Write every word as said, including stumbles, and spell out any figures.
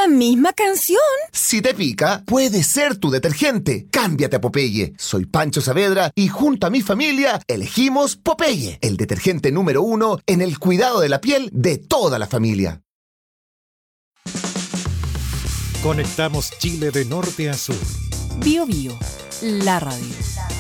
la misma canción. Si te pica, puede ser tu detergente. Cámbiate a Popeye. Soy Pancho Saavedra y junto a mi familia elegimos Popeye, el detergente número uno en el cuidado de la piel de toda la familia. Conectamos Chile de norte a sur. Bio Bio, la radio.